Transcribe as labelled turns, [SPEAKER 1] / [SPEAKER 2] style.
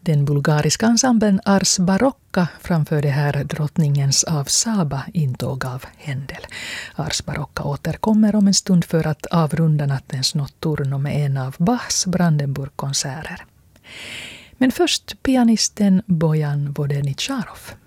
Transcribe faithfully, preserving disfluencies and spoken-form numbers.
[SPEAKER 1] Den bulgariska ensemblen Ars Barocca framförde här drottningens av Saba intåg av Händel. Ars Barocca återkommer om en stund för att avrunda nattens notturno med en av Bachs Brandenburg-konserter. Men först pianisten Bojan Vodenitjárov.